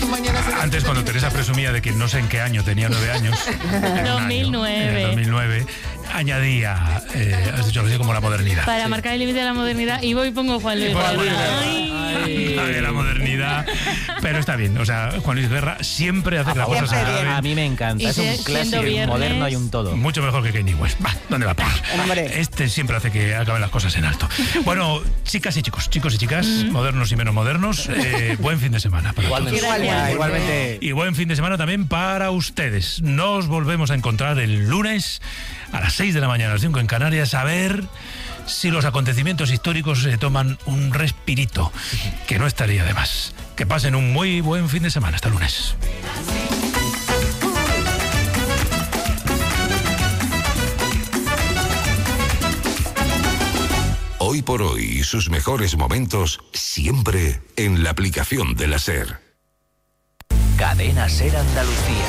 mañanas. Antes, cuando Teresa presumía de que no sé en qué año tenía 9 años. 2009. Añadía, has dicho así, como la modernidad. Para marcar el límite de la modernidad, y voy y pongo Juan Luis Guerra. De la modernidad. Pero está bien, o sea, Juan Luis Guerra siempre hace las cosas A mí me encanta, es un clásico, un moderno y un todo. Mucho mejor que Kanye West. ¿Dónde va a parar? Hombre. Este siempre hace que acaben las cosas en alto. Bueno, chicas y chicos, chicos y chicas, modernos y menos modernos, buen fin de semana para todos. Igualmente. Y buen fin de semana también para ustedes. Nos volvemos a encontrar el lunes a las 6 de la mañana, a las 5 en Canarias, a ver si los acontecimientos históricos se toman un respirito, que no estaría de más. Que pasen un muy buen fin de semana. Hasta el lunes. Hoy por hoy, sus mejores momentos siempre en la aplicación de la SER. Cadena SER Andalucía.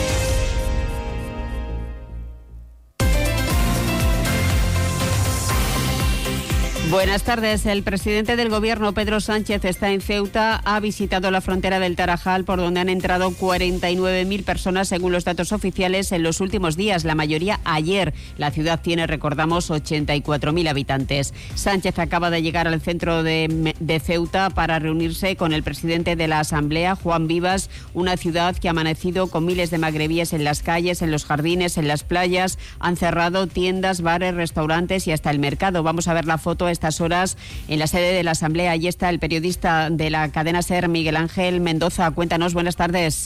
Buenas tardes. El presidente del Gobierno, Pedro Sánchez, está en Ceuta. Ha visitado la frontera del Tarajal, por donde han entrado 49.000 personas, según los datos oficiales, en los últimos días, la mayoría ayer. La ciudad tiene, recordamos, 84.000 habitantes. Sánchez acaba de llegar al centro de Ceuta para reunirse con el presidente de la Asamblea, Juan Vivas, una ciudad que ha amanecido con miles de magrebíes en las calles, en los jardines, en las playas. Han cerrado tiendas, bares, restaurantes y hasta el mercado. Vamos a ver la foto a estas horas en la sede de la Asamblea. Allí está el periodista de la cadena SER, Miguel Ángel Mendoza. Cuéntanos, buenas tardes.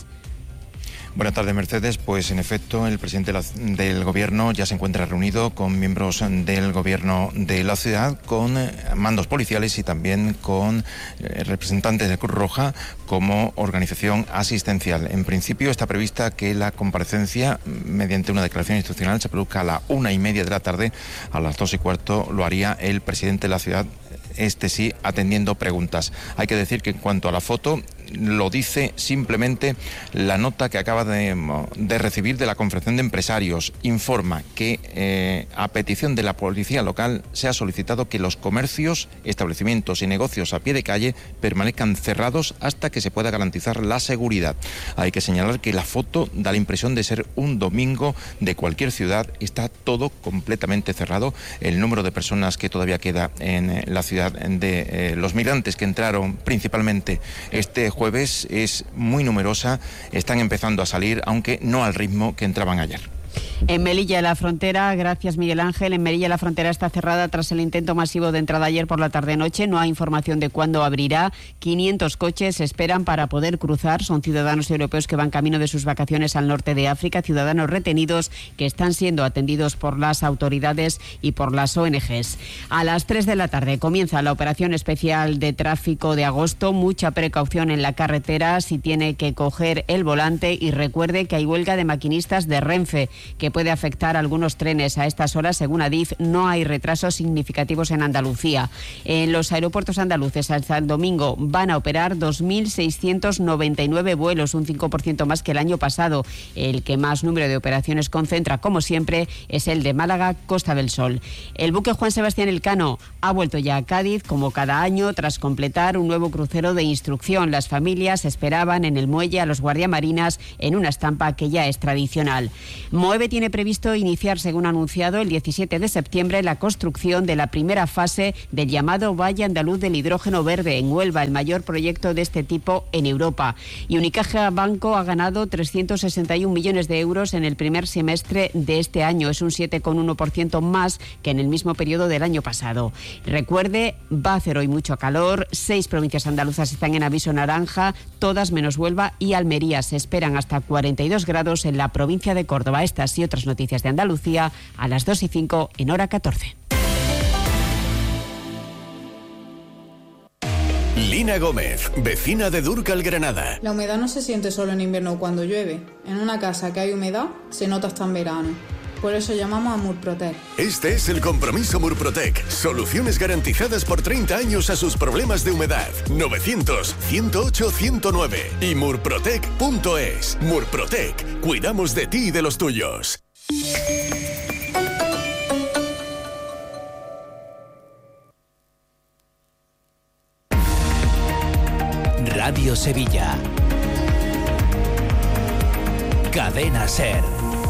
Buenas tardes, Mercedes. Pues en efecto, el presidente del Gobierno ya se encuentra reunido con miembros del Gobierno de la ciudad, con mandos policiales y también con representantes de Cruz Roja como organización asistencial. En principio está prevista que la comparecencia, mediante una declaración institucional, se produzca a las 1:30 de la tarde. A las 2:15 lo haría el presidente de la ciudad, este sí, atendiendo preguntas. Hay que decir que en cuanto a la foto, lo dice simplemente la nota que acaba de recibir de la Confederación de Empresarios. Informa que a petición de la policía local se ha solicitado que los comercios, establecimientos y negocios a pie de calle permanezcan cerrados hasta que se pueda garantizar la seguridad. Hay que señalar que la foto da la impresión de ser un domingo de cualquier ciudad. Está todo completamente cerrado. El número de personas que todavía queda en la ciudad, de los migrantes que entraron principalmente este jueves, es muy numerosa. Están empezando a salir, aunque no al ritmo que entraban ayer. En Melilla, la frontera, gracias Miguel Ángel, en Melilla la frontera está cerrada tras el intento masivo de entrada ayer por la tarde-noche. No hay información de cuándo abrirá. 500 coches esperan para poder cruzar. Son ciudadanos europeos que van camino de sus vacaciones al norte de África, ciudadanos retenidos que están siendo atendidos por las autoridades y por las ONGs. A las 3 de la tarde comienza la operación especial de tráfico de agosto. Mucha precaución en la carretera si tiene que coger el volante, y recuerde que hay huelga de maquinistas de Renfe, que puede afectar a algunos trenes. A estas horas, según Adif, no hay retrasos significativos en Andalucía. En los aeropuertos andaluces hasta el domingo van a operar 2.699 vuelos, un 5% más que el año pasado. El que más número de operaciones concentra, como siempre, es el de Málaga, Costa del Sol. El buque Juan Sebastián Elcano ha vuelto ya a Cádiz, como cada año, tras completar un nuevo crucero de instrucción. Las familias esperaban en el muelle a los guardiamarinas en una estampa que ya es tradicional. MOEVE tiene previsto iniciar, según ha anunciado, el 17 de septiembre la construcción de la primera fase del llamado Valle Andaluz del Hidrógeno Verde en Huelva, el mayor proyecto de este tipo en Europa. Y Unicaja Banco ha ganado 361 millones de euros en el primer semestre de este año. Es un 7,1% más que en el mismo periodo del año pasado. Recuerde, va a hacer hoy mucho calor. 6 provincias andaluzas están en aviso naranja, todas menos Huelva y Almería. Se esperan hasta 42 grados en la provincia de Córdoba. Estas y otras noticias de Andalucía a las 2:05 en hora 14. Lina Gómez, vecina de Dúrcal, Granada. La humedad no se siente solo en invierno cuando llueve. En una casa que hay humedad se nota hasta en verano. Por eso llamamos a Murprotec. Este es el compromiso Murprotec. Soluciones garantizadas por 30 años a sus problemas de humedad. 900-108-109 y murprotec.es. Murprotec. Cuidamos de ti y de los tuyos. Radio Sevilla. Cadena SER.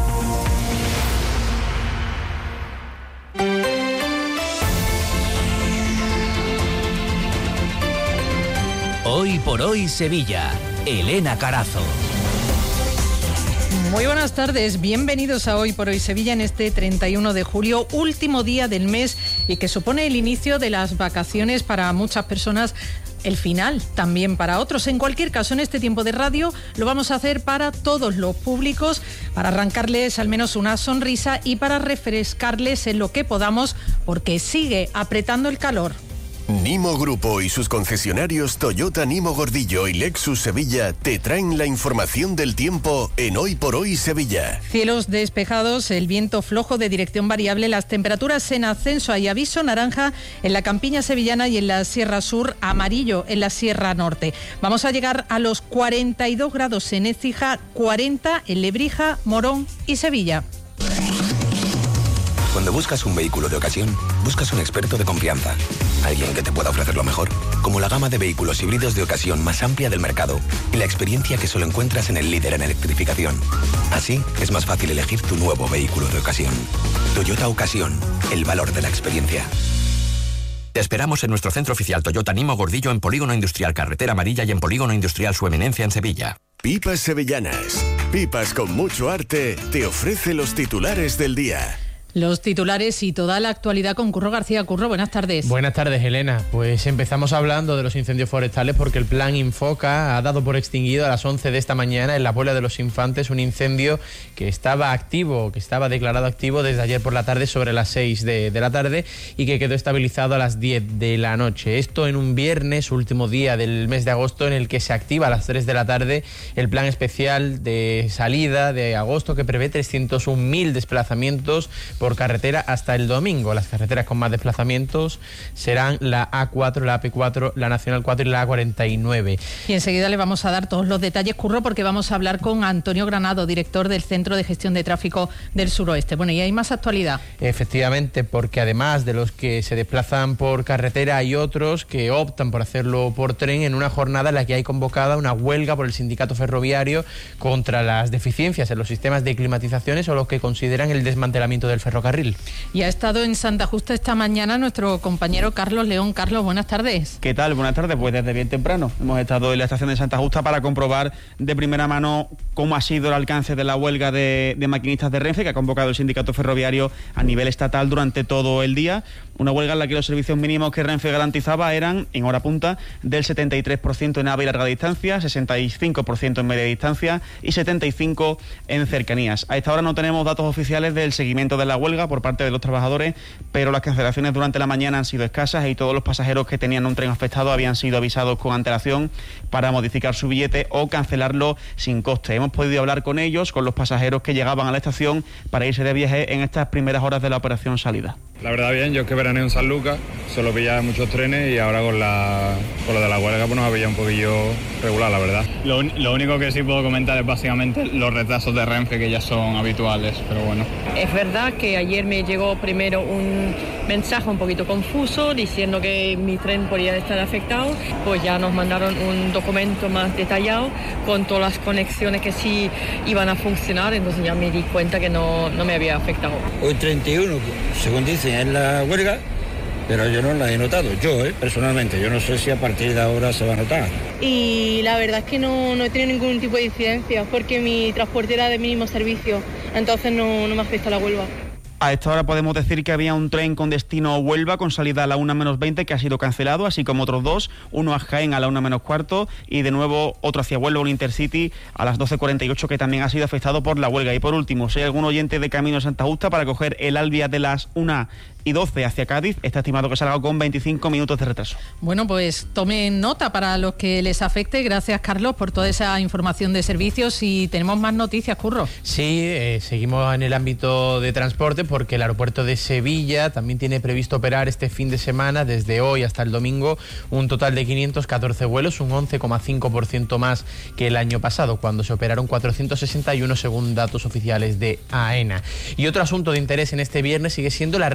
Hoy por hoy Sevilla, Elena Carazo. Muy buenas tardes, bienvenidos a Hoy por Hoy Sevilla en este 31 de julio, último día del mes y que supone el inicio de las vacaciones para muchas personas, el final también para otros. En cualquier caso, en este tiempo de radio lo vamos a hacer para todos los públicos, para arrancarles al menos una sonrisa y para refrescarles en lo que podamos, porque sigue apretando el calor. Nimo Grupo y sus concesionarios Toyota Nimo Gordillo y Lexus Sevilla te traen la información del tiempo en Hoy por Hoy Sevilla. Cielos despejados, el viento flojo de dirección variable, las temperaturas en ascenso. Hay aviso naranja en la campiña sevillana y en la Sierra Sur, amarillo en la Sierra Norte. Vamos a llegar a los 42 grados en Écija, 40 en Lebrija, Morón y Sevilla. Cuando buscas un vehículo de ocasión, buscas un experto de confianza. Alguien que te pueda ofrecer lo mejor, como la gama de vehículos híbridos de ocasión más amplia del mercado y la experiencia que solo encuentras en el líder en electrificación. Así, es más fácil elegir tu nuevo vehículo de ocasión. Toyota Ocasión, el valor de la experiencia. Te esperamos en nuestro centro oficial Toyota Nimo Gordillo en Polígono Industrial Carretera Amarilla y en Polígono Industrial Su Eminencia en Sevilla. Pipas Sevillanas, pipas con mucho arte, te ofrece los titulares del día. Los titulares y toda la actualidad con Curro García. Curro, buenas tardes. Buenas tardes, Elena. Pues empezamos hablando de los incendios forestales porque el plan Infoca ha dado por extinguido a las 11 de esta mañana en la Puebla de los Infantes un incendio que estaba activo, que estaba declarado activo desde ayer por la tarde sobre las 6 de la tarde y que quedó estabilizado a las 10 de la noche. Esto en un viernes, último día del mes de agosto, en el que se activa a las 3 de la tarde el plan especial de salida de agosto que prevé 301.000 desplazamientos por carretera hasta el domingo. Las carreteras con más desplazamientos serán la A4, la AP4, la Nacional 4 y la A49. Y enseguida le vamos a dar todos los detalles, Curro, porque vamos a hablar con Antonio Granado, director del Centro de Gestión de Tráfico del Suroeste. Bueno, y hay más actualidad. Efectivamente, porque además de los que se desplazan por carretera, hay otros que optan por hacerlo por tren en una jornada en la que hay convocada una huelga por el sindicato ferroviario contra las deficiencias en los sistemas de climatizaciones o los que consideran el desmantelamiento del ferrocarril. Y ha estado en Santa Justa esta mañana nuestro compañero Carlos León. Carlos, buenas tardes. ¿Qué tal? Buenas tardes. Pues desde bien temprano hemos estado en la estación de Santa Justa para comprobar de primera mano cómo ha sido el alcance de la huelga de maquinistas de Renfe que ha convocado el sindicato ferroviario a nivel estatal durante todo el día. Una huelga en la que los servicios mínimos que Renfe garantizaba eran, en hora punta, del 73% en AVE y larga distancia, 65% en media distancia y 75% en cercanías. A esta hora no tenemos datos oficiales del seguimiento de la huelga por parte de los trabajadores, pero las cancelaciones durante la mañana han sido escasas y todos los pasajeros que tenían un tren afectado habían sido avisados con antelación para modificar su billete o cancelarlo sin coste. Hemos podido hablar con ellos, con los pasajeros que llegaban a la estación para irse de viaje en estas primeras horas de la operación salida. La verdad bien, yo es que veraneo en San Lucas, solo pillaba muchos trenes y ahora con lo de la huelga pues nos ha pillado un poquillo regular, la verdad. Lo único que sí puedo comentar es básicamente los retrasos de Renfe que ya son habituales, pero bueno. Es verdad que ayer me llegó primero un mensaje un poquito confuso diciendo que mi tren podía estar afectado, pues ya nos mandaron un documento más detallado con todas las conexiones que sí iban a funcionar, entonces ya me di cuenta que no me había afectado. Hoy 31, según dicen, es la huelga, pero yo no la he notado, personalmente, yo no sé si a partir de ahora se va a notar. Y la verdad es que no he tenido ningún tipo de incidencia porque mi transporte era de mínimo servicio, entonces no me afecta la huelga. A esta hora podemos decir que había un tren con destino a Huelva con salida a la 1:20 que ha sido cancelado, así como otros dos, uno a Jaén a la 1:15 y de nuevo otro hacia Huelva, un Intercity a las 12:48 que también ha sido afectado por la huelga. Y por último, si hay algún oyente de Camino de Santa Justa para coger el Albia de las 1:12 hacia Cádiz, está estimado que salga con 25 minutos de retraso. Bueno, pues tomen nota para los que les afecte. Gracias, Carlos, por toda esa información de servicios y tenemos más noticias, Curro. Sí, seguimos en el ámbito de transporte porque el aeropuerto de Sevilla también tiene previsto operar este fin de semana, desde hoy hasta el domingo, un total de 514 vuelos, un 11,5% más que el año pasado, cuando se operaron 461 según datos oficiales de AENA. Y otro asunto de interés en este viernes sigue siendo la residencia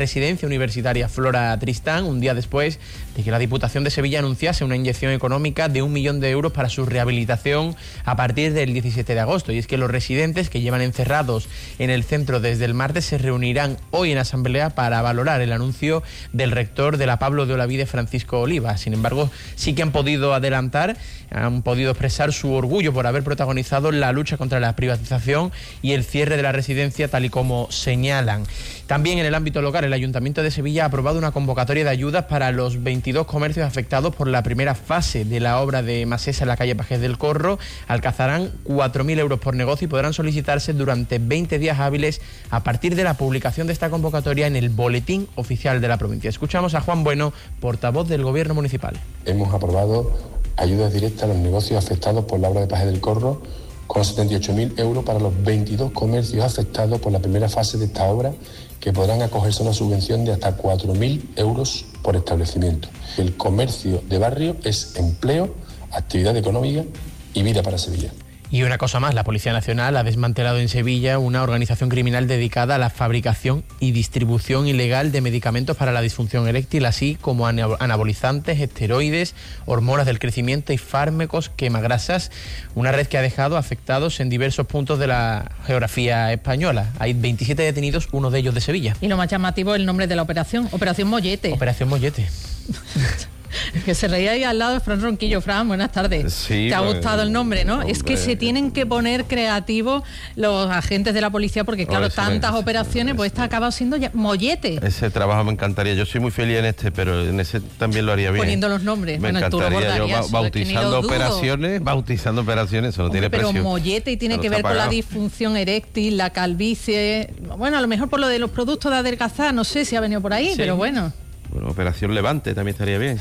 Ciencia Universitaria Flora Tristán, un día después de que la Diputación de Sevilla anunciase una inyección económica de 1 millón de euros para su rehabilitación a partir del 17 de agosto. Y es que los residentes que llevan encerrados en el centro desde el martes se reunirán hoy en asamblea para valorar el anuncio del rector de la Pablo de Olavide, Francisco Oliva. Sin embargo, sí que han podido adelantar, han podido expresar su orgullo por haber protagonizado la lucha contra la privatización y el cierre de la residencia, tal y como señalan. También en el ámbito local, el Ayuntamiento de Sevilla ha aprobado una convocatoria de ayudas para los 22 comercios afectados por la primera fase de la obra de Masesa en la calle Pajés del Corro. Alcanzarán 4.000 euros por negocio y podrán solicitarse durante 20 días hábiles a partir de la publicación de esta convocatoria en el Boletín Oficial de la provincia. Escuchamos a Juan Bueno, portavoz del Gobierno Municipal. Hemos aprobado ayudas directas a los negocios afectados por la obra de Pajés del Corro, con 78.000 euros para los 22 comercios afectados por la primera fase de esta obra, que podrán acogerse a una subvención de hasta 4.000 euros por establecimiento. El comercio de barrio es empleo, actividad económica y vida para Sevilla. Y una cosa más, la Policía Nacional ha desmantelado en Sevilla una organización criminal dedicada a la fabricación y distribución ilegal de medicamentos para la disfunción eréctil, así como anabolizantes, esteroides, hormonas del crecimiento y fármacos quemagrasas, una red que ha dejado afectados en diversos puntos de la geografía española. Hay 27 detenidos, uno de ellos de Sevilla. Y lo más llamativo es el nombre de la operación, Operación Mollete. Operación Mollete. Que se reía ahí al lado de Fran Ronquillo. Fran, buenas tardes. Sí, te ha gustado el nombre, ¿no? Hombre. Es que se tienen que poner creativos los agentes de la policía porque, claro, tantas operaciones, pues esta ha acabado siendo ya Mollete. Ese trabajo me encantaría. Yo soy muy feliz en este, pero en ese también lo haría bien. Poniendo los nombres. Me encantaría yo bautizando operaciones, eso no tiene precio. Pero Mollete y tiene que ver con la disfunción eréctil, la calvicie. Bueno, a lo mejor por lo de los productos de adelgazar, no sé si ha venido por ahí, sí. Pero bueno. Bueno, Operación Levante también estaría bien.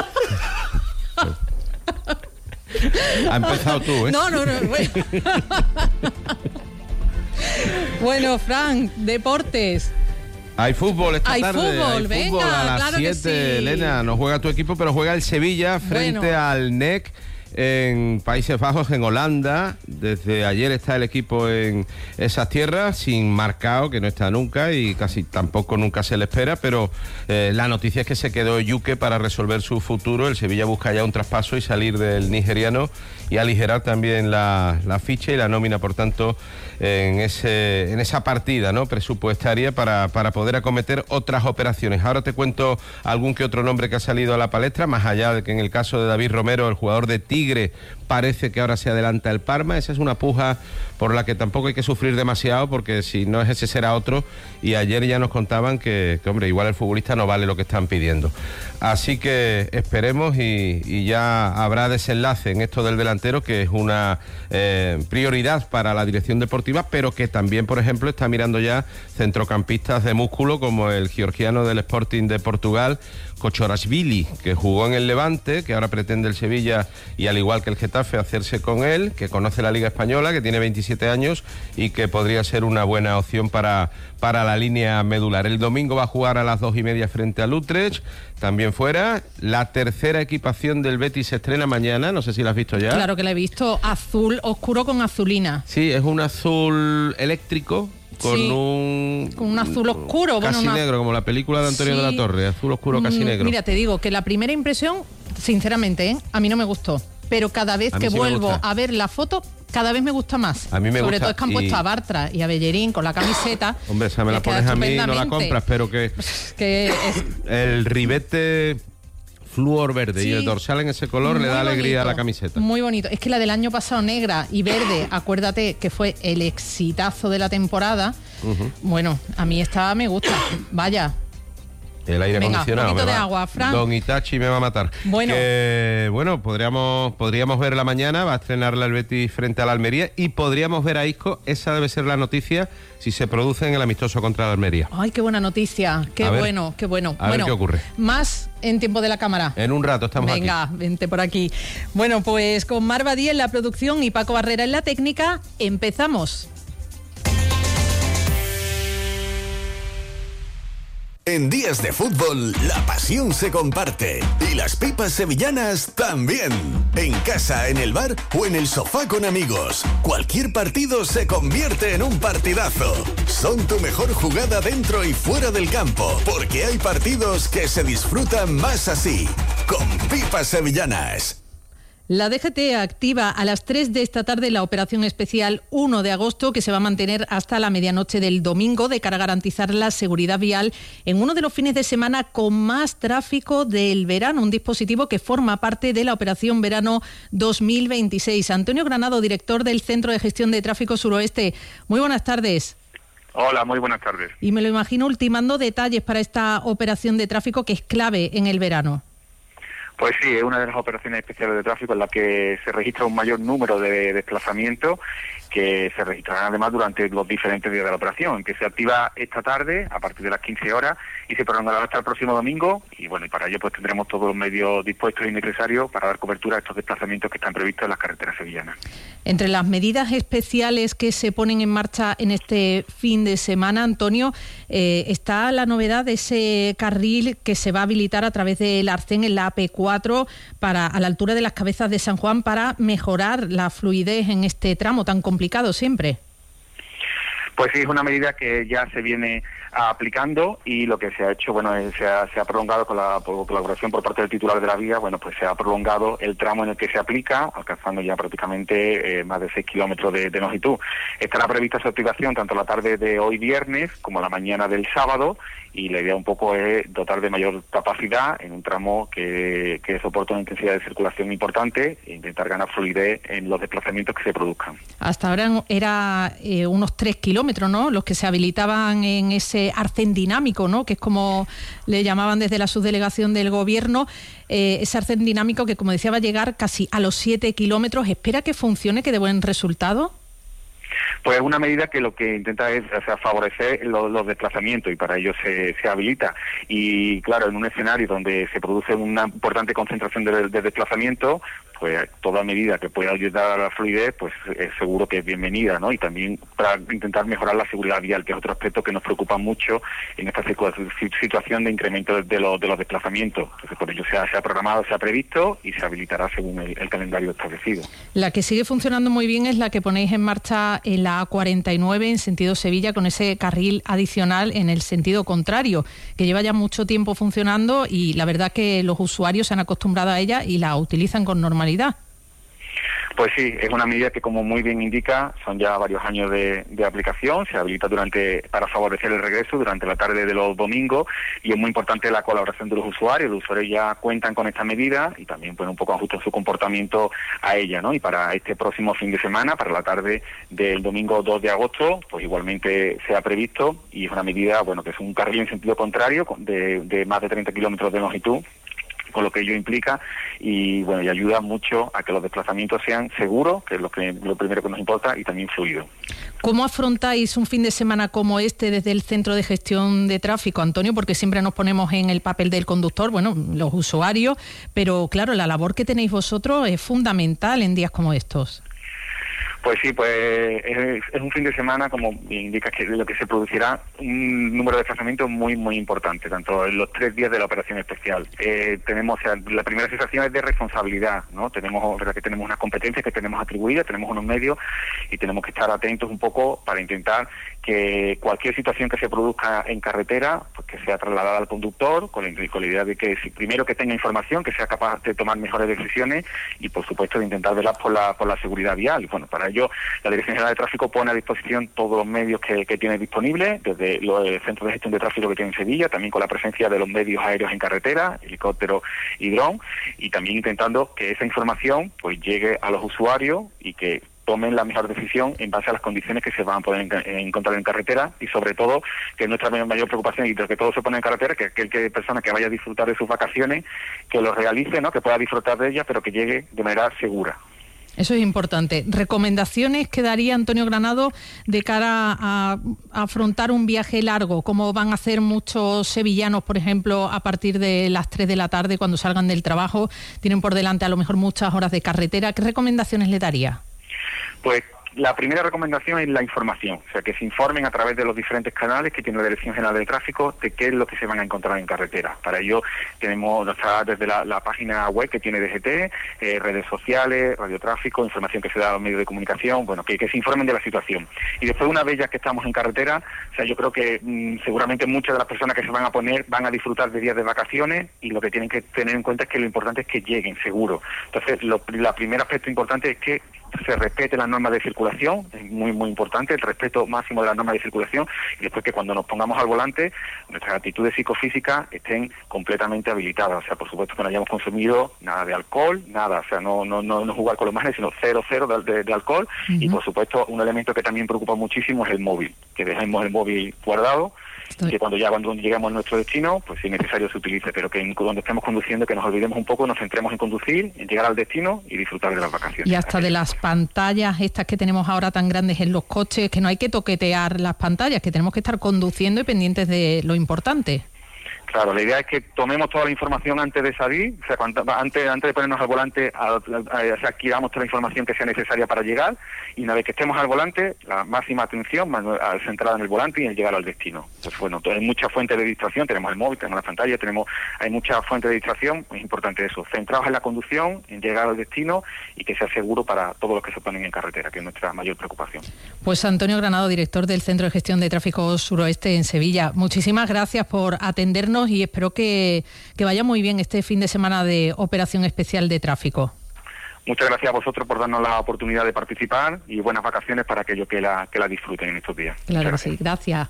Ha empezado tú, ¿eh? No. Bueno, bueno, Fran, deportes. Hay fútbol esta tarde. Fútbol, venga, fútbol a las claro 7, sí. Elena. No juega tu equipo, pero juega el Sevilla frente al NEC en Países Bajos, en Holanda. Desde ayer está el equipo en esas tierras, sin Marcao, que no está nunca y casi tampoco nunca se le espera, pero la noticia es que se quedó Yuke para resolver su futuro. El Sevilla busca ya un traspaso y salir del nigeriano y aligerar también la ficha y la nómina, por tanto, en esa partida, ¿no?, presupuestaria para poder acometer otras operaciones. Ahora te cuento algún que otro nombre que ha salido a la palestra, más allá de que en el caso de David Romero, el jugador de Tigre, parece que ahora se adelanta el Parma. Esa es una puja por la que tampoco hay que sufrir demasiado, porque si no es ese será otro, y ayer ya nos contaban que hombre, igual el futbolista no vale lo que están pidiendo. Así que esperemos y ya habrá desenlace en esto del delantero, que es una prioridad para la dirección deportiva, pero que también, por ejemplo, está mirando ya centrocampistas de músculo como el georgiano del Sporting de Portugal, Kochorashvili, que jugó en el Levante, que ahora pretende el Sevilla, y al igual que el Getafe, hacerse con él, que conoce la Liga Española, que tiene 27 años y que podría ser una buena opción para la línea medular. El domingo va a jugar a las 2:30 frente al Utrecht, también fuera. La tercera equipación del Betis se estrena mañana, no sé si la has visto ya. Claro que la he visto, azul oscuro con azulina. Sí, es un azul eléctrico, con un azul oscuro, casi negro, como la película de Antonio de la Torre, azul oscuro casi negro. Mira, te digo que la primera impresión, sinceramente, a mí no me gustó, pero cada vez que vuelvo a ver la foto, cada vez me gusta más. A mí me Sobre gusta, todo es que han puesto a Bartra y a Bellerín con la camiseta. Hombre, esa me la pones a mí, no la compras, pero que el ribete flúor verde y el dorsal en ese color le da alegría a la camiseta. Muy bonito. Es que la del año pasado negra y verde, acuérdate que fue el exitazo de la temporada. Bueno, a mí esta me gusta. Vaya. El aire acondicionado. Un poquito de agua, Fran. Don Itachi me va a matar. Bueno, podríamos verla mañana. Va a estrenarla el Betis frente a la Almería y podríamos ver a Isco. Esa debe ser la noticia si se produce en el amistoso contra la Almería. Ay, qué buena noticia. Qué bueno. A ver qué ocurre. Más en Tiempo de la Cámara. En un rato estamos aquí. Venga, vente por aquí. Bueno, pues con Mar Badía en la producción y Paco Barrera en la técnica, empezamos. En días de fútbol, la pasión se comparte. Y las pipas sevillanas también. En casa, en el bar o en el sofá con amigos. Cualquier partido se convierte en un partidazo. Son tu mejor jugada dentro y fuera del campo. Porque hay partidos que se disfrutan más así. Con pipas sevillanas. La DGT activa a las 3 de esta tarde la operación especial 1 de agosto que se va a mantener hasta la medianoche del domingo de cara a garantizar la seguridad vial en uno de los fines de semana con más tráfico del verano, un dispositivo que forma parte de la operación verano 2026. Antonio Granado, director del Centro de Gestión de Tráfico Suroeste. Muy buenas tardes. Hola, muy buenas tardes. Y me lo imagino ultimando detalles para esta operación de tráfico que es clave en el verano. Pues sí, es una de las operaciones especiales de tráfico en la que se registra un mayor número de desplazamientos que se registrarán además durante los diferentes días de la operación, que se activa esta tarde a partir de las 15 horas y se prolongará hasta el próximo domingo. Y bueno, y para ello pues tendremos todos los medios dispuestos y necesarios para dar cobertura a estos desplazamientos que están previstos en las carreteras sevillanas. Entre las medidas especiales que se ponen en marcha en este fin de semana, Antonio, está la novedad de ese carril que se va a habilitar a través del Arcén en la AP4 a la altura de las Cabezas de San Juan para mejorar la fluidez en este tramo tan complicado siempre. Pues sí, es una medida que ya se viene aplicando y lo que se ha hecho, bueno, se ha prolongado con la colaboración por parte del titular de la vía, bueno, pues se ha prolongado el tramo en el que se aplica, alcanzando ya prácticamente más de 6 kilómetros de longitud. Estará prevista su activación tanto la tarde de hoy viernes como la mañana del sábado, y la idea un poco es dotar de mayor capacidad en un tramo que soporta una intensidad de circulación importante e intentar ganar fluidez en los desplazamientos que se produzcan. Hasta ahora era unos 3 kilómetros, ¿no?, los que se habilitaban en ese arcén dinámico, ¿no?, que es como le llamaban desde la subdelegación del Gobierno, ese arcén dinámico que, como decía, va a llegar casi a los 7 kilómetros. ¿Espera que funcione, que dé buen resultado? Pues es una medida que lo que intenta es, o sea, favorecer los desplazamientos, y para ello se habilita. Y claro, en un escenario donde se produce una importante concentración de desplazamiento, pues toda medida que pueda ayudar a la fluidez, pues es seguro que es bienvenida, ¿no? Y también para intentar mejorar la seguridad vial, que es otro aspecto que nos preocupa mucho en esta situación de incremento de los desplazamientos. Entonces, por ello se ha programado, se ha previsto y se habilitará según el calendario establecido. La que sigue funcionando muy bien es la que ponéis en marcha en la A49 en sentido Sevilla, con ese carril adicional en el sentido contrario, que lleva ya mucho tiempo funcionando y la verdad que los usuarios se han acostumbrado a ella y la utilizan con normalidad. Pues sí, es una medida que, como muy bien indica, son ya varios años de aplicación. Se habilita para favorecer el regreso durante la tarde de los domingos, y es muy importante la colaboración de los usuarios. Los usuarios ya cuentan con esta medida y también pues un poco ajustan su comportamiento a ella, ¿no? Y para este próximo fin de semana, para la tarde del domingo 2 de agosto, pues igualmente se ha previsto, y es una medida, bueno, que es un carril en sentido contrario de más de 30 kilómetros de longitud, con lo que ello implica, y bueno, y ayuda mucho a que los desplazamientos sean seguros, que es lo primero que nos importa, y también fluidos. ¿Cómo afrontáis un fin de semana como este desde el Centro de Gestión de Tráfico, Antonio? Porque siempre nos ponemos en el papel del conductor, bueno, los usuarios, pero claro, la labor que tenéis vosotros es fundamental en días como estos. Pues sí, pues es un fin de semana, como indica, que lo que se producirá un número de desplazamientos muy, muy importante, tanto en los 3 días de la operación especial. Tenemos, o sea, la primera sensación es de responsabilidad, ¿no? Tenemos unas competencias que tenemos atribuidas, tenemos unos medios, y tenemos que estar atentos un poco para intentar que cualquier situación que se produzca en carretera, pues que sea trasladada al conductor, con la idea de que primero que tenga información, que sea capaz de tomar mejores decisiones, y por supuesto de intentar velar por la seguridad vial. Y bueno, para ello la Dirección General de Tráfico pone a disposición todos los medios que tiene disponibles, desde los centros de gestión de tráfico que tiene en Sevilla, también con la presencia de los medios aéreos en carretera, helicóptero y dron, y también intentando que esa información pues llegue a los usuarios y que tomen la mejor decisión en base a las condiciones que se van a poder encontrar en carretera, y sobre todo que nuestra mayor preocupación, y de que todo se pone en carretera, que aquel persona que vaya a disfrutar de sus vacaciones, que lo realice, ¿no?, que pueda disfrutar de ellas, pero que llegue de manera segura. Eso es importante. ¿Recomendaciones que daría Antonio Granado de cara a afrontar un viaje largo, como van a hacer muchos sevillanos, por ejemplo, a partir de las 3 de la tarde cuando salgan del trabajo? Tienen por delante a lo mejor muchas horas de carretera. ¿Qué recomendaciones le daría? Pues La primera recomendación es la información, o sea, que se informen a través de los diferentes canales que tiene la Dirección General del Tráfico de qué es lo que se van a encontrar en carretera. Para ello tenemos desde la página web que tiene DGT, redes sociales, radiotráfico, información que se da a los medios de comunicación, bueno, que se informen de la situación. Y después, una vez ya que estamos en carretera, o sea, yo creo que seguramente muchas de las personas que se van a poner van a disfrutar de días de vacaciones, y lo que tienen que tener en cuenta es que lo importante es que lleguen seguro. Entonces, la primer aspecto importante es que se respete las normas de circulación, es muy muy importante el respeto máximo de las normas de circulación, y después que cuando nos pongamos al volante nuestras actitudes psicofísicas estén completamente habilitadas, o sea, por supuesto que no hayamos consumido nada de alcohol, nada, o sea, no jugar con los márgenes, sino cero de alcohol. Y por supuesto un elemento que también preocupa muchísimo es el móvil, que dejemos el móvil guardado, que cuando lleguemos a nuestro destino, pues si es necesario se utilice, pero que cuando estemos conduciendo que nos olvidemos un poco, nos centremos en conducir, en llegar al destino y disfrutar de las vacaciones. Y hasta de las pantallas estas que tenemos ahora tan grandes en los coches, que no hay que toquetear las pantallas, que tenemos que estar conduciendo y pendientes de lo importante. Claro, la idea es que tomemos toda la información antes de salir, o sea, antes de ponernos al volante, adquiramos toda la información que sea necesaria para llegar, y una vez que estemos al volante, la máxima atención centrada en el volante y en llegar al destino. Pues bueno, hay muchas fuentes de distracción, tenemos el móvil, tenemos la pantalla, hay muchas fuentes de distracción, es importante eso, centrados en la conducción, en llegar al destino, y que sea seguro para todos los que se ponen en carretera, que es nuestra mayor preocupación. Pues Antonio Granado, director del Centro de Gestión de Tráfico Suroeste en Sevilla, muchísimas gracias por atendernos y espero que vaya muy bien este fin de semana de operación especial de tráfico. Muchas gracias a vosotros por darnos la oportunidad de participar, y buenas vacaciones para aquellos que la disfruten en estos días. Claro que sí, gracias.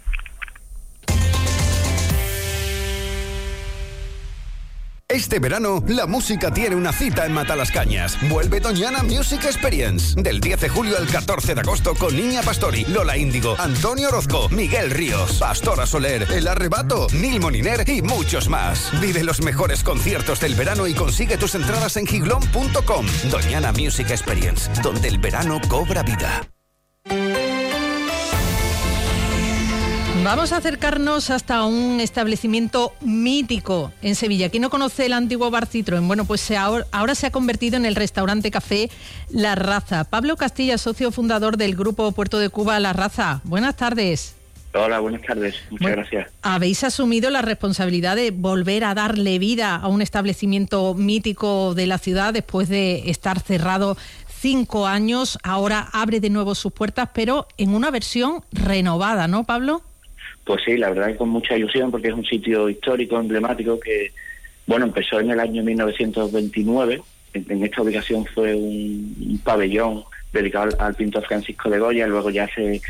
Este verano, la música tiene una cita en Matalascañas. Vuelve Doñana Music Experience. Del 10 de julio al 14 de agosto con Niña Pastori, Lola Índigo, Antonio Orozco, Miguel Ríos, Pastora Soler, El Arrebato, Nil Moliner y muchos más. Vive los mejores conciertos del verano y consigue tus entradas en giglón.com. Doñana Music Experience, donde el verano cobra vida. Vamos a acercarnos hasta un establecimiento mítico en Sevilla. ¿Quién no conoce el antiguo bar Citroën? Bueno, pues ahora se ha convertido en el restaurante café La Raza. Pablo Castilla, socio fundador del grupo Puerto de Cuba La Raza. Buenas tardes. Hola, buenas tardes. Muchas gracias. Habéis asumido la responsabilidad de volver a darle vida a un establecimiento mítico de la ciudad después de estar cerrado 5 años. Ahora abre de nuevo sus puertas, pero en una versión renovada, ¿no, Pablo? Pues sí, la verdad que con mucha ilusión, porque es un sitio histórico, emblemático, que empezó en el año 1929. En esta ubicación fue un pabellón dedicado al pintor Francisco de Goya. Luego ya se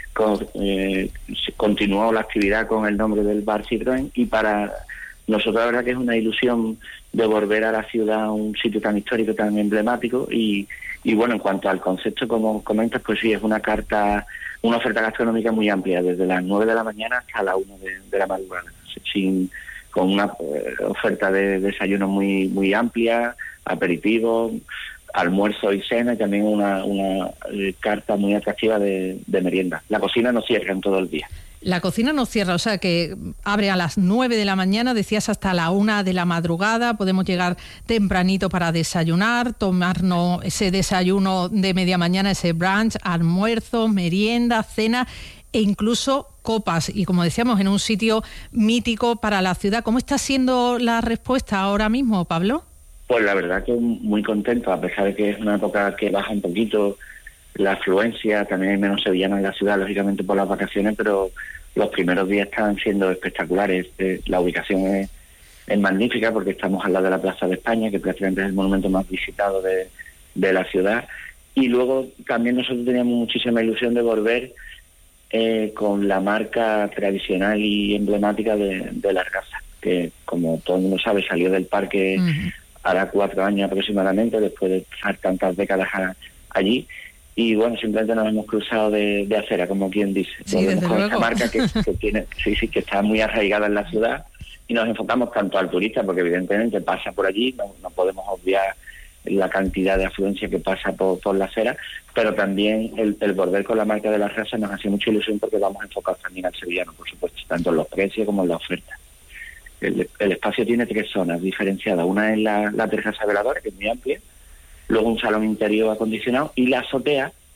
continuó la actividad con el nombre del bar Citroën, y para nosotros la verdad que es una ilusión de volver a la ciudad, un sitio tan histórico, tan emblemático. Y bueno, en cuanto al concepto, como comentas, pues sí, es una oferta gastronómica muy amplia, desde las 9 de la mañana hasta las 1 de la madrugada, con una oferta de desayuno muy muy amplia, aperitivos, almuerzo y cena, y también una carta muy atractiva de merienda. La cocina no cierra en todo el día. La cocina no cierra, o sea que abre a las 9 de la mañana, decías hasta la 1 de la madrugada, podemos llegar tempranito para desayunar, tomarnos ese desayuno de media mañana, ese brunch, almuerzo, merienda, cena e incluso copas. Y como decíamos, en un sitio mítico para la ciudad. ¿Cómo está siendo la respuesta ahora mismo, Pablo? Pues la verdad que muy contento, a pesar de que es una época que baja un poquito la afluencia, también hay menos sevillanos en la ciudad, lógicamente por las vacaciones, pero los primeros días están siendo espectaculares. La ubicación es magnífica, porque estamos al lado de la Plaza de España, que prácticamente es el monumento más visitado de la ciudad. Y luego también nosotros teníamos muchísima ilusión de volver con la marca tradicional y emblemática de La Raza, que como todo el mundo sabe salió del parque hará 4 años aproximadamente, después de estar tantas décadas allí. Y bueno, simplemente nos hemos cruzado de acera, como quien dice. Sí, desde con luego. esta marca que tiene, que está muy arraigada en la ciudad, y nos enfocamos tanto al turista, porque evidentemente pasa por allí, no podemos obviar la cantidad de afluencia que pasa por la acera, pero también el volver con la marca de La Raza nos hace mucha ilusión, porque vamos enfocados también al sevillano, por supuesto, tanto en los precios como en la oferta. El espacio tiene 3 zonas diferenciadas. Una es la terraza veladora, que es muy amplia, luego un salón interior acondicionado, y la azotea,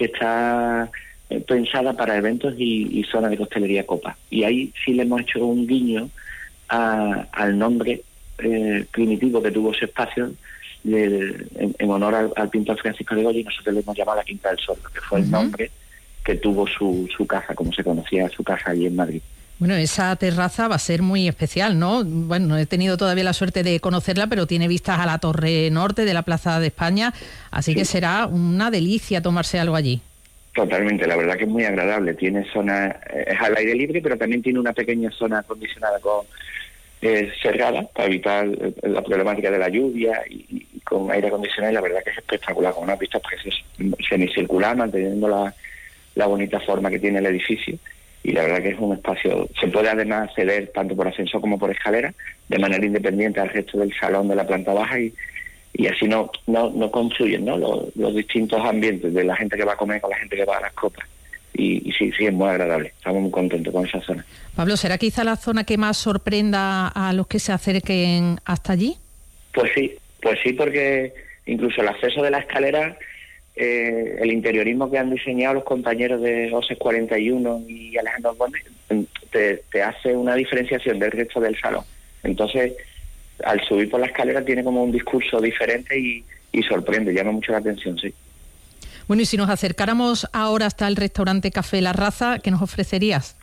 que está pensada para eventos y zona de costelería copa. Y ahí sí le hemos hecho un guiño al nombre primitivo que tuvo ese espacio en honor al pintor Francisco de Goya, y nosotros le hemos llamado la Quinta del Sordo, que fue el nombre que tuvo su casa, como se conocía su casa allí en Madrid. Bueno, esa terraza va a ser muy especial, ¿no? Bueno, no he tenido todavía la suerte de conocerla, pero tiene vistas a la Torre Norte de la Plaza de España, así que será una delicia tomarse algo allí. Totalmente, la verdad que es muy agradable. Tiene zona, es al aire libre, pero también tiene una pequeña zona acondicionada cerrada para evitar la problemática de la lluvia y con aire acondicionado, y la verdad que es espectacular, con unas vistas preciosas, semicircular, manteniendo la bonita forma que tiene el edificio. Y la verdad que es un espacio, se puede además acceder tanto por ascensor como por escalera, de manera independiente al resto del salón de la planta baja, y así no confluyen, ¿no? Los distintos ambientes de la gente que va a comer con la gente que va a las copas. Y sí, es muy agradable, estamos muy contentos con esa zona. Pablo, ¿será quizá la zona que más sorprenda a los que se acerquen hasta allí? Pues sí, porque incluso el acceso de la escalera, el interiorismo que han diseñado los compañeros de OSES 41 y Alejandro Gómez te hace una diferenciación del resto del salón. Entonces, al subir por la escalera tiene como un discurso diferente y sorprende, llama mucho la atención, sí. Bueno, y si nos acercáramos ahora hasta el restaurante Café La Raza, ¿qué nos ofrecerías?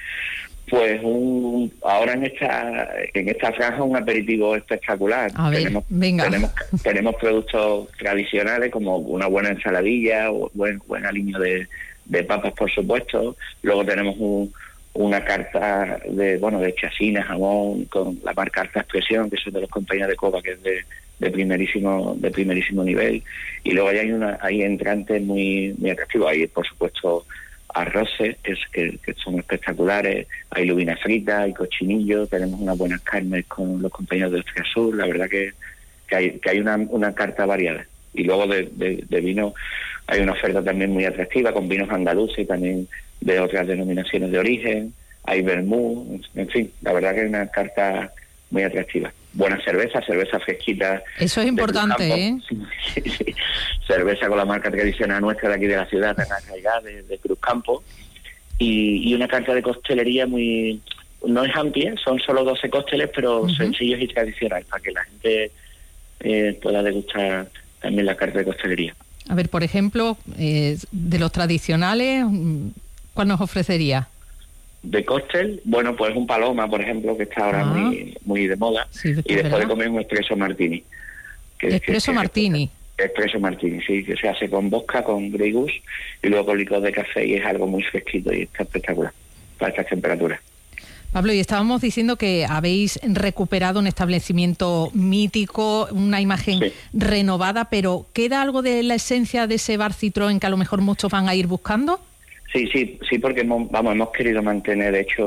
Pues ahora en esta franja un aperitivo espectacular. A ver, venga. Tenemos productos tradicionales como una buena ensaladilla, buen aliño de papas, por supuesto. Luego tenemos una carta de chacina, jamón, con la marca Alta Expresión, que son de los compañeros de Copa, que es de primerísimo nivel. Y luego hay entrantes muy muy atractivos. Hay, por supuesto, arroces que son espectaculares, hay lubina frita, hay cochinillo, tenemos unas buenas carnes con los compañeros de Ostras Sur. La verdad que hay una carta variada. Y luego de vino hay una oferta también muy atractiva, con vinos andaluces y también de otras denominaciones de origen. Hay vermú, en fin, la verdad que hay una carta muy atractiva. Buena cerveza fresquita. Eso es importante, ¿eh? Sí. Cerveza con la marca tradicional nuestra de aquí de la ciudad, de Cruz Campo. Y una carta de costelería no es amplia, son solo 12 cócteles, pero sencillos y tradicionales, para que la gente pueda degustar también la carta de costelería. A ver, por ejemplo, de los tradicionales, ¿cuál nos ofrecería? De cóctel, bueno, pues un paloma, por ejemplo, que está ahora muy de moda, sí, y después de comer un espresso martini. ¿Espresso martini? Espresso martini, sí, que se hace con vodka, con Grey Goose y luego con licor de café, y es algo muy fresquito y está espectacular para estas temperaturas. Pablo, y estábamos diciendo que habéis recuperado un establecimiento mítico, una imagen renovada, pero ¿queda algo de la esencia de ese bar Citroën que a lo mejor muchos van a ir buscando? Sí, porque hemos querido mantener, de hecho,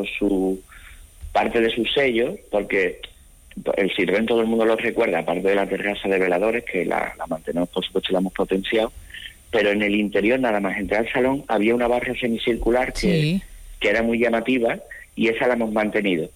parte de su sello, porque el Citroën todo el mundo lo recuerda, aparte de la terraza de veladores, que la mantenemos, por supuesto, la hemos potenciado, pero en el interior, nada más entrar al salón, había una barra semicircular que era muy llamativa, y esa la hemos mantenido.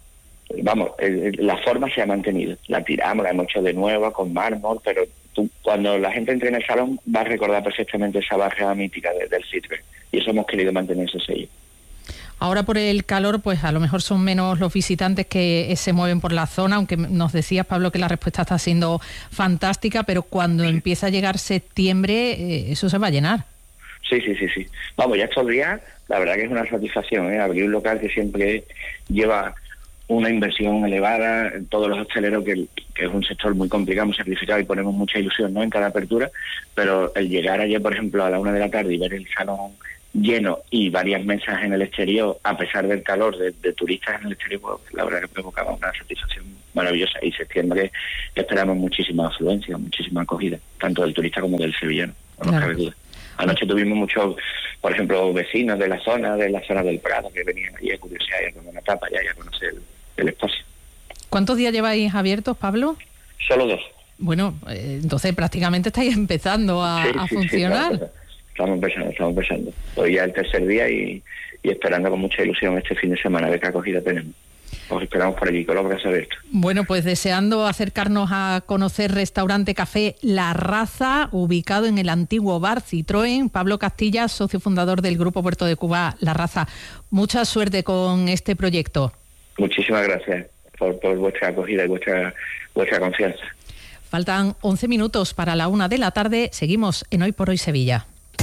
La forma se ha mantenido, la tiramos, la hemos hecho de nuevo con mármol, pero cuando la gente entre en el salón va a recordar perfectamente esa barra mítica del Citroën, y eso hemos querido mantener ese sello. Ahora por el calor, pues a lo mejor son menos los visitantes que se mueven por la zona, aunque nos decías, Pablo, que la respuesta está siendo fantástica, pero cuando empieza a llegar septiembre, eso se va a llenar. Sí. Ya estos días, la verdad que es una satisfacción, abrir un local que siempre lleva una inversión elevada, todos los hosteleros, que es un sector muy complicado, muy sacrificado, y ponemos mucha ilusión, ¿no?, en cada apertura, pero el llegar ayer, por ejemplo, a la 1 de la tarde y ver el salón lleno y varias mesas en el exterior, a pesar del calor de turistas en el exterior, pues la verdad que provocaba una satisfacción maravillosa. Y septiembre esperamos muchísima afluencia, muchísima acogida, tanto del turista como del sevillano, no nos cabe duda. Anoche tuvimos muchos, por ejemplo, vecinos de la zona del Prado, que venían allí a curiosear y a tomar una tapa y a conocer el espacio. ¿Cuántos días lleváis abiertos, Pablo? Solo 2. Bueno, entonces prácticamente estáis empezando a funcionar. Sí, claro. Estamos empezando. Hoy ya el tercer día y esperando con mucha ilusión este fin de semana, de qué acogida tenemos. os esperamos por allí con los brazos abiertos. Bueno, pues deseando acercarnos a conocer restaurante Café La Raza, ubicado en el antiguo bar Citroën. Pablo Castilla, socio fundador del Grupo Puerto de Cuba La Raza. Mucha suerte con este proyecto. Muchísimas gracias por vuestra acogida y vuestra confianza. Faltan 11 minutos para la 1 de la tarde. Seguimos en Hoy por Hoy Sevilla.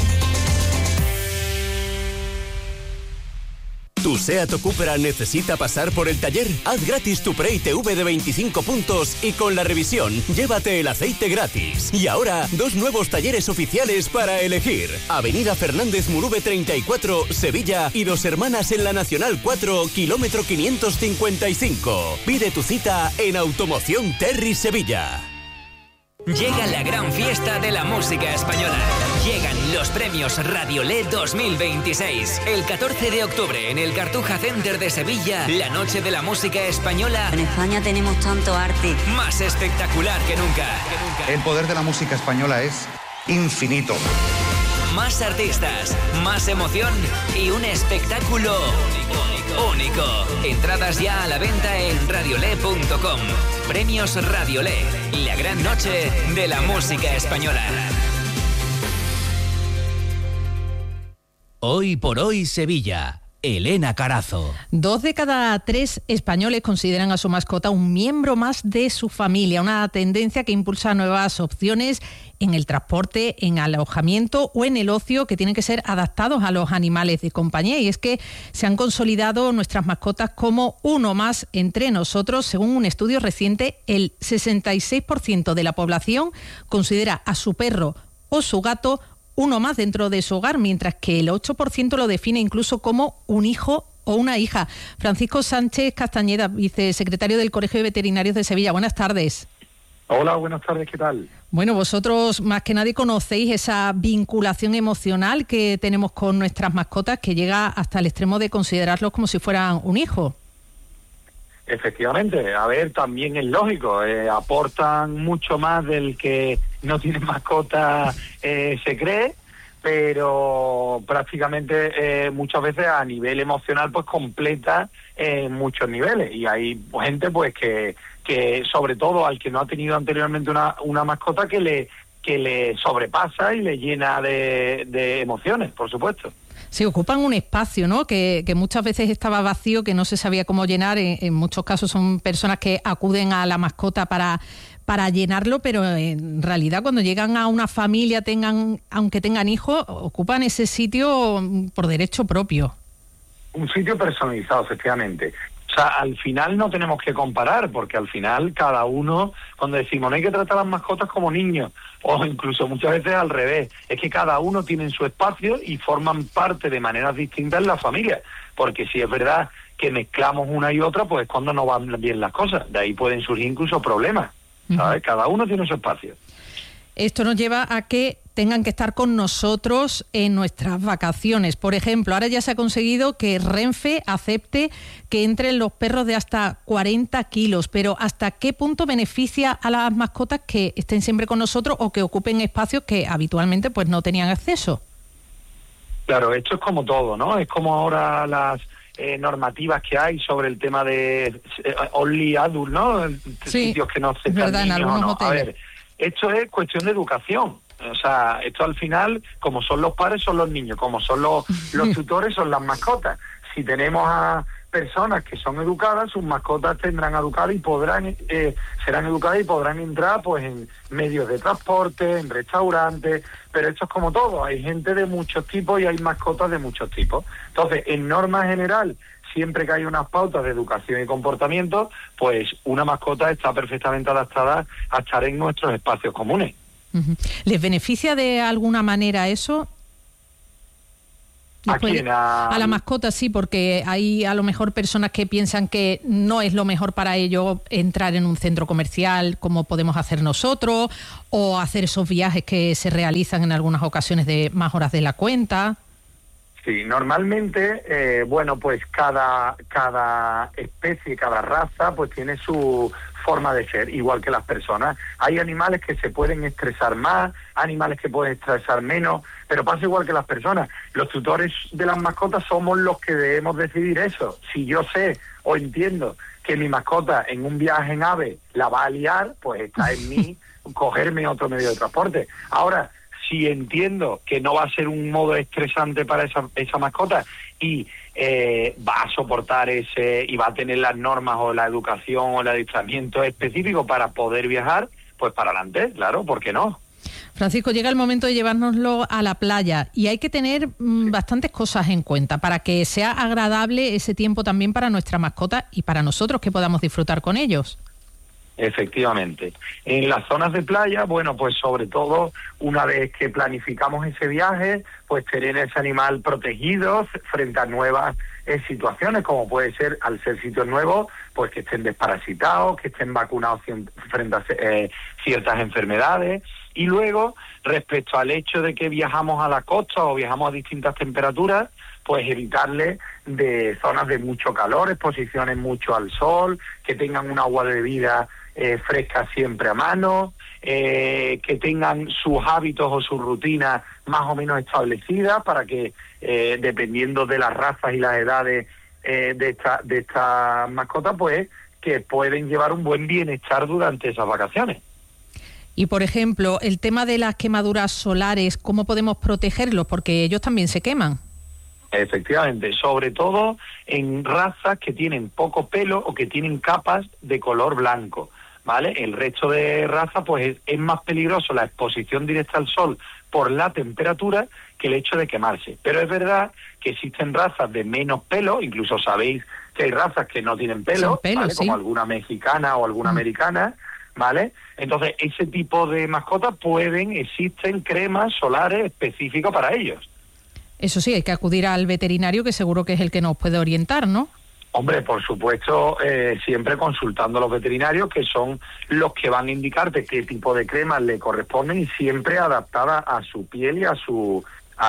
¿Tu SEAT o Cupra necesita pasar por el taller? Haz gratis tu Pre-ITV de 25 puntos y con la revisión, llévate el aceite gratis. Y ahora, 2 nuevos talleres oficiales para elegir. Avenida Fernández Murube 34, Sevilla, y Dos Hermanas en la Nacional 4, kilómetro 555. Pide tu cita en Automoción Terry Sevilla. Llega la gran fiesta de la música española. Llegan los premios Radiolé 2026. El 14 de octubre en el Cartuja Center de Sevilla, la noche de la música española. En España tenemos tanto arte. Más espectacular que nunca. El poder de la música española es infinito. Más artistas, más emoción y un espectáculo único. Entradas ya a la venta en radiolé.com. Premios Radiolé, la gran noche de la música española. Hoy por Hoy Sevilla. Elena Carazo. 2 de cada 3 españoles consideran a su mascota un miembro más de su familia, una tendencia que impulsa nuevas opciones en el transporte, en alojamiento o en el ocio que tienen que ser adaptados a los animales de compañía. Y es que se han consolidado nuestras mascotas como uno más entre nosotros. Según un estudio reciente, el 66% de la población considera a su perro o su gato uno más dentro de su hogar, mientras que el 8% lo define incluso como un hijo o una hija. Francisco Sánchez Castañeda, vicesecretario del Colegio de Veterinarios de Sevilla. Buenas tardes. Hola, buenas tardes, ¿qué tal? Bueno, vosotros más que nadie conocéis esa vinculación emocional que tenemos con nuestras mascotas, que llega hasta el extremo de considerarlos como si fueran un hijo. Efectivamente, a ver, también es lógico, aportan mucho más del que no tiene mascota se cree, pero prácticamente muchas veces a nivel emocional pues completa muchos niveles, y hay gente pues que sobre todo al que no ha tenido anteriormente una mascota que le sobrepasa y le llena de emociones, por supuesto. Sí, ocupan un espacio, ¿no? Que muchas veces estaba vacío, que no se sabía cómo llenar. En muchos casos son personas que acuden a la mascota para llenarlo, pero en realidad cuando llegan a una familia, aunque tengan hijos, ocupan ese sitio por derecho propio. Un sitio personalizado, efectivamente. O sea, al final no tenemos que comparar, porque al final cada uno, cuando decimos no hay que tratar a las mascotas como niños, o incluso muchas veces al revés, es que cada uno tiene su espacio y forman parte de maneras distintas en la familia, porque si es verdad que mezclamos una y otra, pues es cuando no van bien las cosas, de ahí pueden surgir incluso problemas, ¿sabes? Cada uno tiene su espacio. Esto nos lleva a que tengan que estar con nosotros en nuestras vacaciones. Por ejemplo, ahora ya se ha conseguido que Renfe acepte que entren los perros de hasta 40 kilos, pero ¿hasta qué punto beneficia a las mascotas que estén siempre con nosotros o que ocupen espacios que habitualmente pues no tenían acceso? Claro, esto es como todo, ¿no? Es como ahora las normativas que hay sobre el tema de only adult, ¿no? Sí, sitios que no aceptan verdad, niños, en algunos no. hoteles. A ver, esto es cuestión de educación. O sea, esto al final, como son los padres, son los niños, como son los tutores, son las mascotas. Si tenemos a personas que son educadas, sus mascotas tendrán educadas y serán educadas y podrán entrar pues en medios de transporte, en restaurantes, pero esto es como todo, hay gente de muchos tipos y hay mascotas de muchos tipos. Entonces, en norma general, siempre que hay unas pautas de educación y comportamiento, pues una mascota está perfectamente adaptada a estar en nuestros espacios comunes. ¿Les beneficia de alguna manera eso? A la mascota sí, porque hay a lo mejor personas que piensan que no es lo mejor para ellos entrar en un centro comercial como podemos hacer nosotros, o hacer esos viajes que se realizan en algunas ocasiones de más horas de la cuenta. Sí, normalmente, bueno, pues cada especie, cada raza, pues tiene su forma de ser, igual que las personas. Hay animales que se pueden estresar más, animales que pueden estresar menos, pero pasa igual que las personas. Los tutores de las mascotas somos los que debemos decidir eso. Si yo sé o entiendo que mi mascota en un viaje en AVE la va a liar, pues está en mí cogerme otro medio de transporte. Ahora, si entiendo que no va a ser un modo estresante para esa mascota y va a soportar y va a tener las normas o la educación o el adiestramiento específico para poder viajar, pues para adelante, claro, ¿por qué no? Francisco, llega el momento de llevárnoslo a la playa y hay que tener bastantes cosas en cuenta para que sea agradable ese tiempo también para nuestra mascota y para nosotros que podamos disfrutar con ellos. Efectivamente. En las zonas de playa, bueno, pues sobre todo una vez que planificamos ese viaje, pues tener ese animal protegido frente a nuevas situaciones, como puede ser, al ser sitios nuevos, pues que estén desparasitados, que estén vacunados frente a ciertas enfermedades. Y luego, respecto al hecho de que viajamos a la costa o viajamos a distintas temperaturas, pues evitarle de zonas de mucho calor, exposiciones mucho al sol, que tengan un agua de bebida fresca siempre a mano, que tengan sus hábitos o sus rutinas más o menos establecidas para que, dependiendo de las razas y las edades de esta mascota, pues que pueden llevar un buen bienestar durante esas vacaciones. Y, por ejemplo, el tema de las quemaduras solares, ¿cómo podemos protegerlos? Porque ellos también se queman. Efectivamente, sobre todo en razas que tienen poco pelo o que tienen capas de color blanco, ¿vale? El resto de razas, pues es más peligroso la exposición directa al sol por la temperatura que el hecho de quemarse. Pero es verdad que existen razas de menos pelo, incluso sabéis que hay razas que no tienen pelo, ¿vale? Sí. Como alguna mexicana o alguna americana, ¿vale? Entonces, ese tipo de mascotas existen cremas solares específicas para ellos. Eso sí, hay que acudir al veterinario, que seguro que es el que nos puede orientar, ¿no? Hombre, por supuesto, siempre consultando a los veterinarios, que son los que van a indicarte qué tipo de cremas le corresponden y siempre adaptada a su piel y a su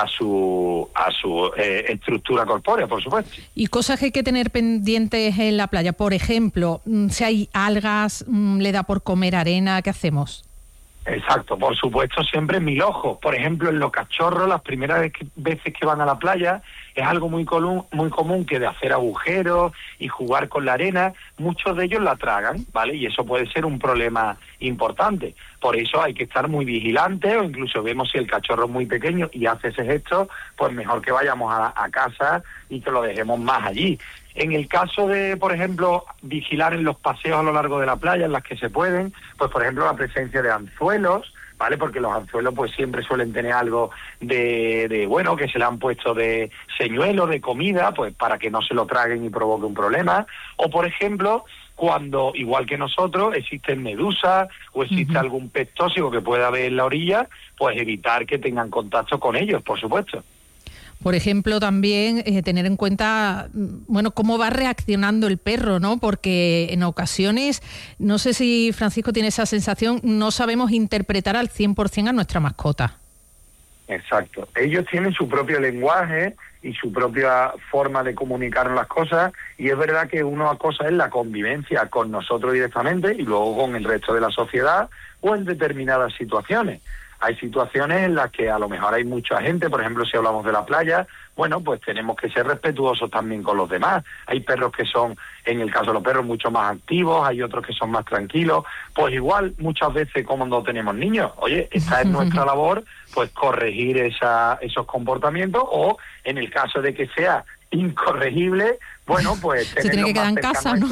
estructura corpórea, por supuesto. Y cosas que hay que tener pendientes en la playa, por ejemplo, si hay algas, le da por comer arena, ¿qué hacemos? Exacto, por supuesto, siempre 1000 ojos. Por ejemplo, en los cachorros, las primeras veces que van a la playa, es algo muy común que de hacer agujeros y jugar con la arena, muchos de ellos la tragan, ¿vale? Y eso puede ser un problema importante. Por eso hay que estar muy vigilantes, o incluso vemos si el cachorro es muy pequeño y hace ese gesto, pues mejor que vayamos a casa y que lo dejemos más allí. En el caso de, por ejemplo, vigilar en los paseos a lo largo de la playa, en las que se pueden, pues por ejemplo la presencia de anzuelos, ¿vale? Porque los anzuelos pues siempre suelen tener algo bueno, que se le han puesto de señuelo, de comida, pues para que no se lo traguen y provoque un problema. O por ejemplo, cuando, igual que nosotros, existen medusas o existe algún pez tóxico que pueda haber en la orilla, pues evitar que tengan contacto con ellos, por supuesto. Por ejemplo, también tener en cuenta, bueno, cómo va reaccionando el perro, ¿no? Porque en ocasiones, no sé si Francisco tiene esa sensación, no sabemos interpretar al 100% a nuestra mascota. Exacto. Ellos tienen su propio lenguaje y su propia forma de comunicar las cosas, y es verdad que una cosa es la convivencia con nosotros directamente y luego con el resto de la sociedad o en determinadas situaciones. Hay situaciones en las que a lo mejor hay mucha gente, por ejemplo, si hablamos de la playa, bueno, pues tenemos que ser respetuosos también con los demás. Hay perros que son, en el caso de los perros, mucho más activos, hay otros que son más tranquilos. Pues igual, muchas veces como no tenemos niños, oye, esta es nuestra labor, pues corregir esos comportamientos, o en el caso de que sea incorregible, bueno, pues se tiene que quedar en casa, ¿no?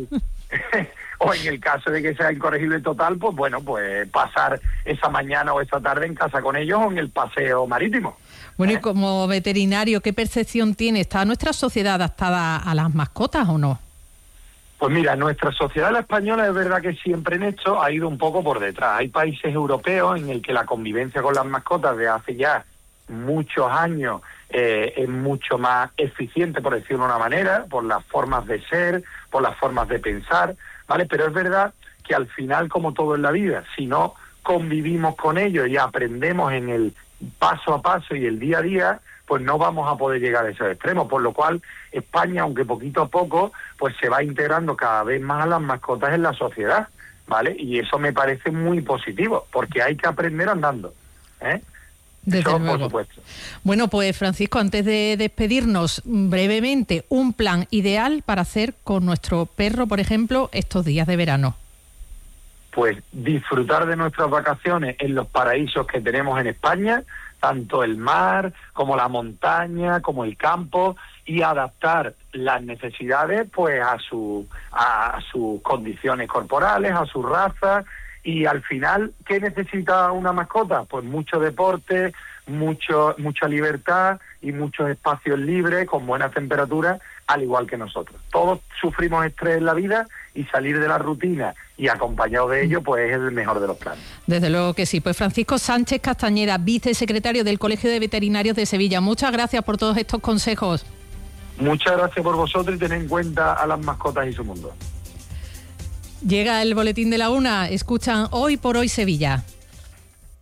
O en el caso de que sea incorregible total, pues bueno, pues pasar esa mañana o esa tarde en casa con ellos o en el paseo marítimo. Bueno, y como veterinario, ¿qué percepción tiene? ¿Está nuestra sociedad adaptada a las mascotas o no? Pues mira, nuestra sociedad la española es verdad que siempre en esto ha ido un poco por detrás. Hay países europeos en el que la convivencia con las mascotas de hace ya muchos años es mucho más eficiente, por decirlo de una manera, por las formas de ser, por las formas de pensar, ¿vale? Pero es verdad que al final, como todo en la vida, si no convivimos con ellos y aprendemos en el paso a paso y el día a día, pues no vamos a poder llegar a esos extremos, por lo cual España, aunque poquito a poco, pues se va integrando cada vez más a las mascotas en la sociedad, ¿vale? Y eso me parece muy positivo, porque hay que aprender andando, ¿eh? Desde Eso, luego. por supuesto. Bueno, pues Francisco, antes de despedirnos, brevemente, un plan ideal para hacer con nuestro perro, por ejemplo, estos días de verano. Pues disfrutar de nuestras vacaciones en los paraísos que tenemos en España, tanto el mar como la montaña, como el campo, y adaptar las necesidades pues a sus condiciones corporales, a su raza, y al final, ¿qué necesita una mascota? Pues mucho deporte, mucha libertad y muchos espacios libres con buenas temperaturas, al igual que nosotros. Todos sufrimos estrés en la vida y salir de la rutina y acompañado de ello, pues es el mejor de los planes. Desde luego que sí. Pues Francisco Sánchez Castañeda, vicesecretario del Colegio de Veterinarios de Sevilla. Muchas gracias por todos estos consejos. Muchas gracias por vosotros y tened en cuenta a las mascotas y su mundo. Llega el boletín de la 1. Escuchan Hoy por Hoy Sevilla.